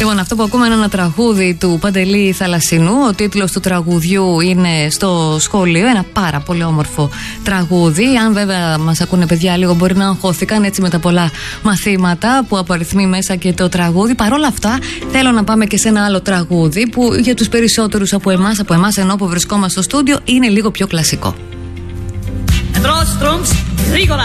Λοιπόν, αυτό που ακούμε είναι ένα τραγούδι του Παντελή Θαλασσινού. Ο τίτλος του τραγουδιού είναι στο σχολείο. Ένα πάρα πολύ όμορφο τραγούδι. Αν βέβαια μας ακούνε παιδιά λίγο, μπορεί να αγχώθηκαν έτσι με τα πολλά μαθήματα που απαριθμεί μέσα και το τραγούδι. Παρ' όλα αυτά, θέλω να πάμε και σε ένα άλλο τραγούδι που για τους περισσότερους από εμάς ενώ που βρισκόμαστε στο στούντιο είναι λίγο πιο κλασικό.